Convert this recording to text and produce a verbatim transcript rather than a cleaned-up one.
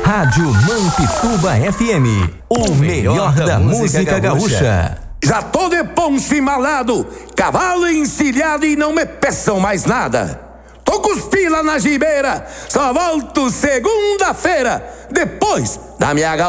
Rádio Mampituba F M, o melhor da música gaúcha. Já tô de poncho embalado, cavalo encilhado e não me peçam mais nada. Tô com os pila na gibeira, só volto segunda-feira, depois da minha